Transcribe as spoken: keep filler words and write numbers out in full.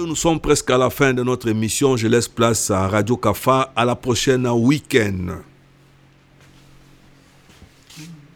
nous sommes presque à la fin de notre émission. Je laisse place à Radio Kafa. À la prochaine week-end.